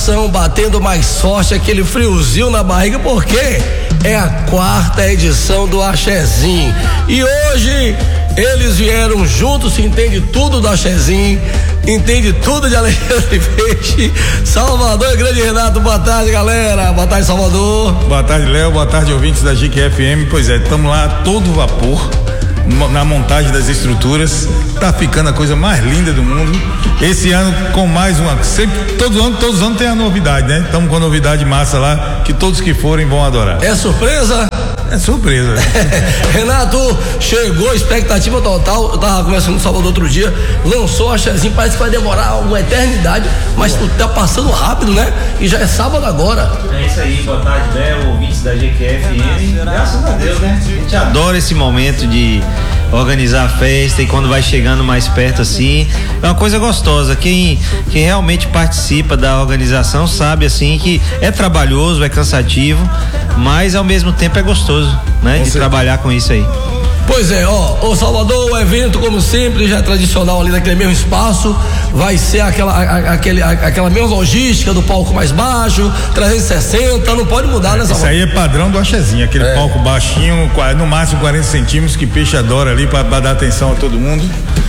batendo mais forte, aquele friozinho na barriga, porque é a 4ª edição do Axezinho. E hoje eles vieram juntos, se entende tudo do Axezinho, entende tudo de Alexandre Peixe. Salvador e grande Renato, boa tarde, galera. Boa tarde, Salvador. Boa tarde, Léo. Boa tarde, ouvintes da GQ FM. Pois é, estamos lá a todo vapor na montagem das estruturas. Tá ficando a coisa mais linda do mundo. Esse ano com mais uma, sempre, todos os anos tem a novidade, né? Estamos com a novidade massa lá, que todos que forem vão adorar. É surpresa? É surpresa. Renato, chegou, expectativa total. Eu tava conversando com o Salvador outro dia, lançou o Axezinho, parece que vai demorar uma eternidade, mas tá passando rápido, né? E já é sábado agora. É isso aí, boa tarde, Léo, ouvintes da GQFM. Graças a Deus, né? A gente adora esse momento de organizar a festa, e quando vai chegando mais perto assim, é uma coisa gostosa. Quem realmente participa da organização sabe assim que é trabalhoso, é cansativo, mas ao mesmo tempo é gostoso, né? De trabalhar com isso aí. Pois é, ô Salvador, o evento, como sempre, já é tradicional ali naquele mesmo espaço, vai ser aquela mesma logística do palco mais baixo, 360, não pode mudar, né, Salvador? Isso aí é padrão do Axezinho, aquele palco baixinho, no máximo 40 centímetros, que Peixe adora ali pra dar atenção a todo mundo.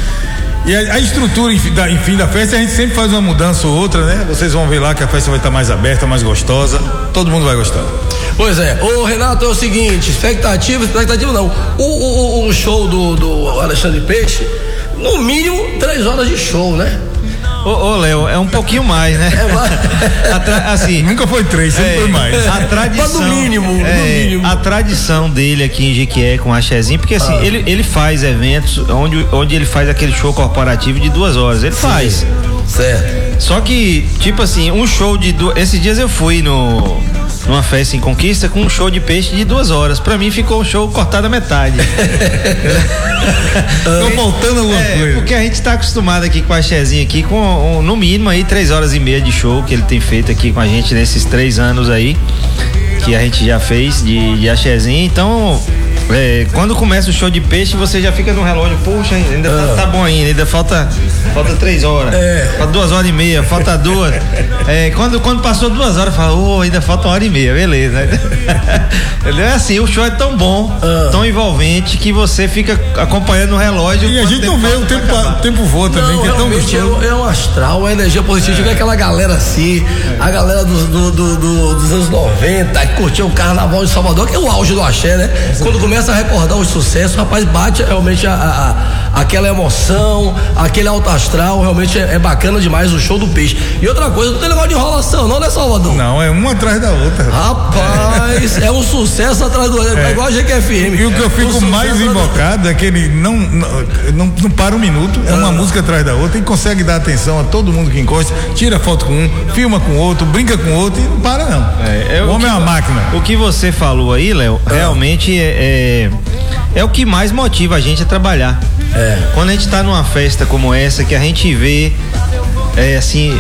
E a estrutura, enfim, da festa, a gente sempre faz uma mudança ou outra, né? Vocês vão ver lá que a festa vai estar mais aberta, mais gostosa, todo mundo vai gostar. Pois é, ô Renato, é o seguinte, expectativa não, o show do Alexandre Peixe, no mínimo 3 horas de show, né? Ô Léo, é um pouquinho mais, né? Assim, nunca foi 3, sempre foi mais. A tradição, no mínimo. A tradição dele aqui em Jequié com o Axezinho, porque assim, ele faz eventos onde ele faz aquele show corporativo de 2 horas, ele faz. Certo. Só que, tipo assim, um show de esses dias eu fui numa festa em Conquista com um show de peixe de 2 horas. Pra mim ficou um show cortado à metade. Tô faltando alguma coisa. Porque a gente tá acostumado aqui com o Axezinho aqui com no mínimo aí 3 horas e meia de show que ele tem feito aqui com a gente nesses 3 anos aí que a gente já fez de Axezinho. Então, quando começa o show de peixe, você já fica no relógio, poxa, ainda tá bom ainda falta 3 horas, falta 2 horas e meia, falta 2. Quando passou 2 horas, fala, ainda falta 1 hora e meia, beleza. É assim, o show é tão bom, tão envolvente, que você fica acompanhando o relógio. E a gente não vê, o tempo voa também, que é tão gostoso. É um astral, uma energia positiva, aquela galera assim, a galera dos anos 90, que curtiu o carnaval de Salvador, que é o auge do axé, né? Quando começa a recordar os sucessos, rapaz, bate realmente aquela emoção, aquele alto astral, realmente é bacana demais o show do Peixe. E outra coisa, não tem negócio de enrolação, não, né, Salvador? Não, é uma atrás da outra. Rapaz, é um sucesso atrás do outro, é igual a GQFM. E o que eu fico mais invocado é que ele não para um minuto, é uma música atrás da outra, e consegue dar atenção a todo mundo que encosta, tira foto com um, filma com o outro, brinca com o outro e não para não. O homem é uma máquina. O que você falou aí, Léo, realmente é o que mais motiva a gente a trabalhar. Quando a gente tá numa festa como essa, que a gente vê assim,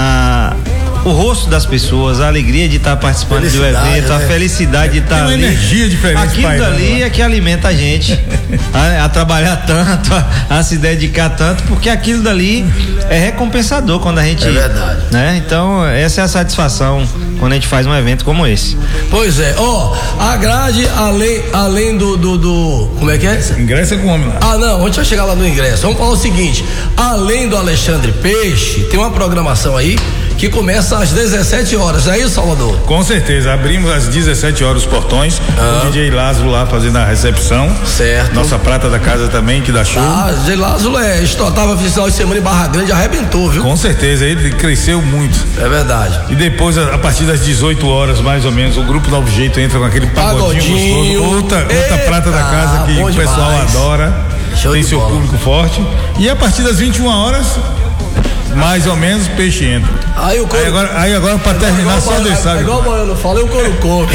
o rosto das pessoas, a alegria de estar participando do evento, a felicidade de estar ali. Tem uma energia diferente. Aquilo dali é que alimenta a gente a trabalhar tanto, a se dedicar tanto, porque aquilo dali é recompensador quando a gente. É verdade. Né? Então, essa é a satisfação quando a gente faz um evento como esse. Pois é, a grade, além do como é que é? Ingresso é com homem lá. Não, a gente vai chegar lá no ingresso. Vamos falar o seguinte, além do Alexandre Peixe, tem uma programação aí que começa às 17 horas, é isso, Salvador? Com certeza, abrimos às 17 horas os portões, o DJ Lázaro lá fazendo a recepção. Certo. Nossa prata da casa também, que dá show. DJ Lázaro tava final de semana em Barra Grande, arrebentou, viu? Com certeza, ele cresceu muito. É verdade. E depois, a partir das 18 horas, mais ou menos, o Grupo Novo Jeito entra com aquele pagodinho gostoso. Outra prata da casa que o pessoal adora. Show, tem seu público forte. E a partir das 21 horas, mais ou menos, Peixe entra. Aí agora pra terminar, só Deus sabe. Igual eu falei, o couro come.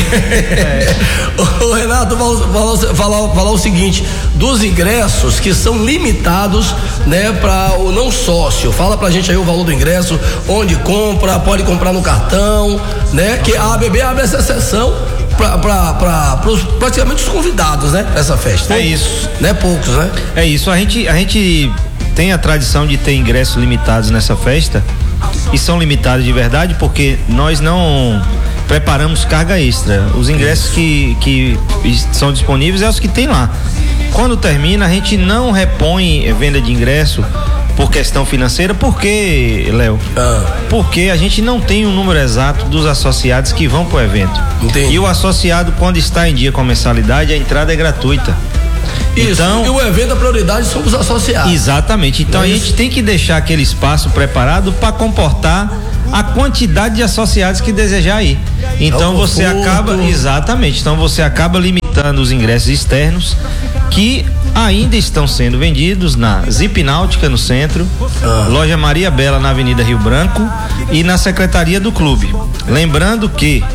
O Renato, falar o seguinte, dos ingressos que são limitados, né, para o não sócio. Fala pra gente aí o valor do ingresso, onde compra, pode comprar no cartão, né, que a ABB abre essa exceção para praticamente os convidados, né, essa festa. É isso. Né, poucos, né? É isso, a gente tem a tradição de ter ingressos limitados nessa festa, e são limitadas de verdade porque nós não preparamos carga extra. Os ingressos que são disponíveis é os que tem lá. Quando termina, a gente não repõe venda de ingresso por questão financeira. Por quê, Léo? Porque a gente não tem um número exato dos associados que vão pro evento. Entendi. E o associado, quando está em dia com mensalidade, a entrada é gratuita. Isso, então, e o evento, a prioridade são os associados. Exatamente. Então a gente tem que deixar aquele espaço preparado para comportar a quantidade de associados que desejar ir. Então você acaba, exatamente, então você acaba limitando os ingressos externos que ainda estão sendo vendidos na Zip Náutica no centro, Loja Maria Bela na Avenida Rio Branco e na secretaria do clube. Lembrando que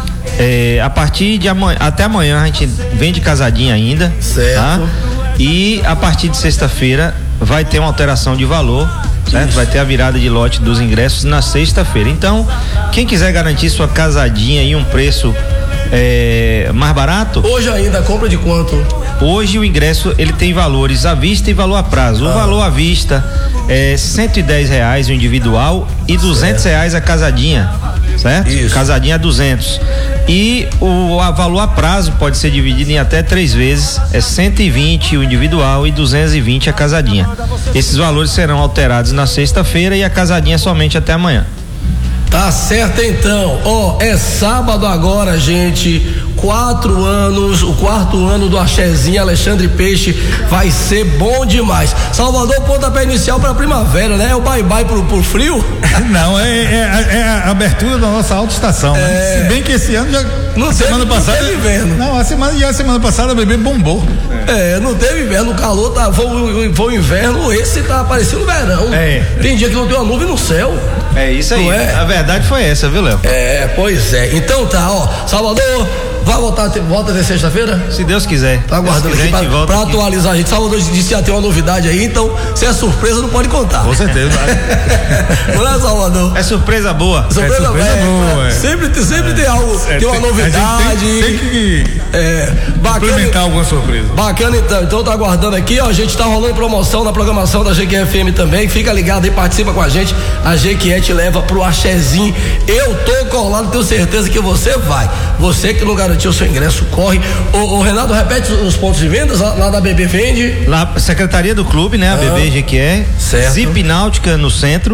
a partir de amanhã, até amanhã a gente vende casadinha ainda, certo? Tá? E a partir de sexta-feira vai ter uma alteração de valor, certo? Isso. Vai ter a virada de lote dos ingressos na sexta-feira. Então, quem quiser garantir sua casadinha em um preço mais barato. Hoje ainda, compra de quanto? Hoje o ingresso ele tem valores à vista e valor a prazo. O valor à vista é R$110 o individual e R$200 a casadinha, certo? Isso. Casadinha 200. E o valor a prazo pode ser dividido em até 3 vezes, é 120 o individual e 220 a casadinha. Esses valores serão alterados na sexta-feira e a casadinha somente até amanhã. Tá certo então, é sábado agora, gente, 4 anos, o 4º ano do Axezinho Alexandre Peixe vai ser bom demais. Salvador, pontapé inicial pra primavera, né? É o bye-bye pro frio? Não, é a abertura da nossa autoestação, né? Se bem que esse ano já, não semana passada, não teve inverno. Não, a semana passada a bebê bombou. Não teve inverno, o calor foi o inverno, esse tá parecendo verão. Tem dia que não tem uma nuvem no céu. É isso aí, a verdade foi essa, viu, Léo? Pois é, então tá, Salvador, volta até sexta-feira? Se Deus quiser. Tá aguardando aqui pra atualizar a gente. Salvador disse que já tem uma novidade aí, então se é surpresa não pode contar. Com certeza. Não é, Salvador? É surpresa boa. Surpresa boa. Sempre tem algo, tem uma novidade. Tem que implementar alguma surpresa. Bacana então tá aguardando aqui, a gente tá rolando promoção na programação da GQFM também, fica ligado aí, participa com a gente, a GQE te leva pro Axezinho. Eu tô colado, tenho certeza que você vai. Você que não garantiu o seu ingresso, corre. O Renato, repete os pontos de vendas lá da BB Vende. Lá, Secretaria do Clube, né? A BB GQE. Certo. Zip Náutica no centro.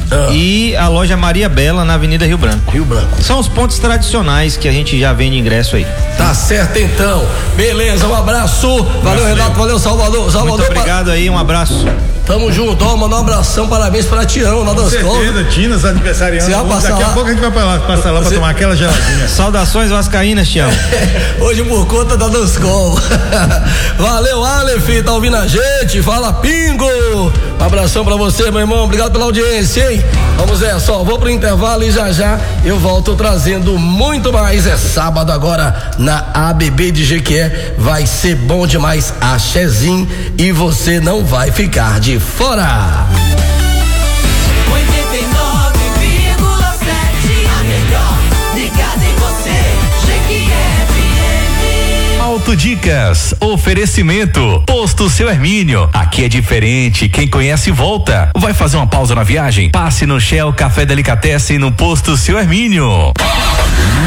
E a loja Maria Bela na Avenida Rio Branco. São os pontos tradicionais que a gente já vende ingresso aí. Tá certo então. Beleza, um abraço. Valeu, Renato, valeu, Salvador. Muito obrigado aí, um abraço. Tamo junto, mandar um abração, parabéns pra Tião, lá da escola. Com certeza, Tinas aniversariando. Daqui a pouco a gente vai passar lá pra tomar aquela geladinha. Saudações vascaínas, Tião. Hoje por conta da Danscol. Valeu, Aleph, tá ouvindo a gente? Fala, Pingo. Um abração pra você, meu irmão, obrigado pela audiência, hein? Vamos vou pro intervalo e já eu volto trazendo muito mais. É sábado agora na ABB de GQE, vai ser bom demais, Axezinho, e você não vai ficar de fora. 89,7, a melhor ligada em você, GQFM. Autodicas, oferecimento, Posto Seu Hermínio. Aqui é diferente, quem conhece volta. Vai fazer uma pausa na viagem? Passe no Shell Café Delicatessen no Posto Seu Hermínio.